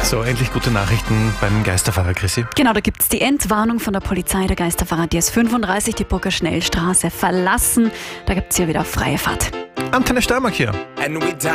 So, endlich gute Nachrichten beim Geisterfahrer, Chrissy. Genau, da gibt es die Entwarnung von der Polizei. Der Geisterfahrer hat die S35, die Brucker Schnellstraße verlassen. Da gibt es hier wieder freie Fahrt. Antenne Steiermark hier.